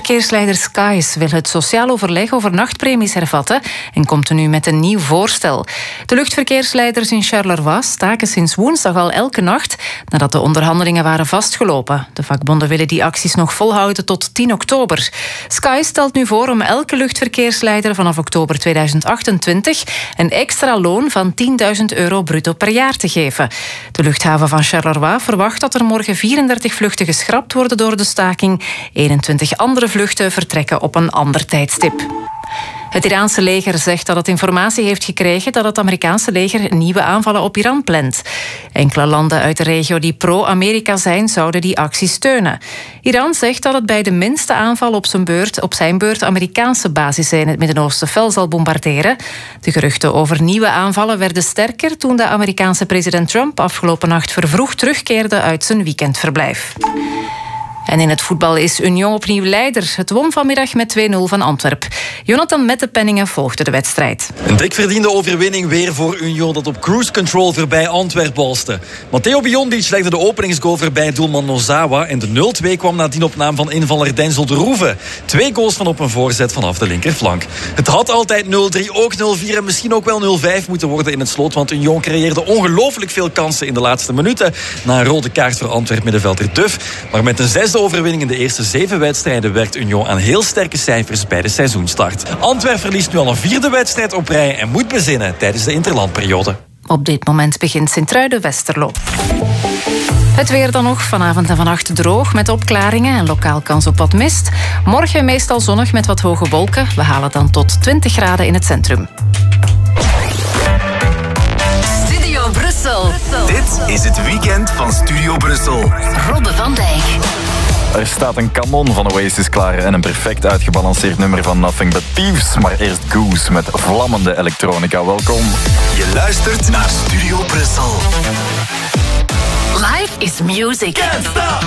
luchtverkeersleider Skies wil het sociaal overleg over nachtpremies hervatten en komt er nu met een nieuw voorstel. De luchtverkeersleiders in Charleroi staken sinds woensdag al elke nacht nadat de onderhandelingen waren vastgelopen. De vakbonden willen die acties nog volhouden tot 10 oktober. Skies stelt nu voor om elke luchtverkeersleider vanaf oktober 2028 een extra loon van €10.000 bruto per jaar te geven. De luchthaven van Charleroi verwacht dat er morgen 34 vluchten geschrapt worden door de staking. 21 andere vluchten vertrekken op een ander tijdstip. Het Iraanse leger zegt dat het informatie heeft gekregen dat het Amerikaanse leger nieuwe aanvallen op Iran plant. Enkele landen uit de regio die pro-Amerika zijn, zouden die actie steunen. Iran zegt dat het bij de minste aanval op zijn beurt Amerikaanse basissen in het Midden-Oosten fel zal bombarderen. De geruchten over nieuwe aanvallen werden sterker toen de Amerikaanse president Trump afgelopen nacht vervroegd terugkeerde uit zijn weekendverblijf. En in het voetbal is Union opnieuw leider. Het won vanmiddag met 2-0 van Antwerp. Jonathan Mettepenningen volgde de wedstrijd. Een dik verdiende overwinning weer voor Union dat op cruise control voorbij Antwerp balste. Matteo Biondic legde de openingsgoal voorbij doelman Nozawa en de 0-2 kwam nadien op naam van invaller Denzel de Roeve. 2 goals van op een voorzet vanaf de linkerflank. Het had altijd 0-3, ook 0-4 en misschien ook wel 0-5 moeten worden in het slot, want Union creëerde ongelooflijk veel kansen in de laatste minuten na een rode kaart voor Antwerp middenvelder Duff. Maar met een 6e overwinning in de eerste 7 wedstrijden werkt Union aan heel sterke cijfers bij de seizoenstart. Antwerp verliest nu al een 4e wedstrijd op rij en moet bezinnen tijdens de interlandperiode. Op dit moment begint Sint-Truiden-Westerlo. Het weer dan nog. Vanavond en vannacht droog met opklaringen en lokaal kans op wat mist. Morgen meestal zonnig met wat hoge wolken. We halen dan tot 20 graden in het centrum. Studio Brussel. Dit is het weekend van Studio Brussel. Robbe van Dijk. Er staat een kanon van Oasis klaar en een perfect uitgebalanceerd nummer van Nothing But Thieves. Maar eerst Goose met vlammende elektronica. Welkom. Je luistert naar Studio Brussel. Life is music.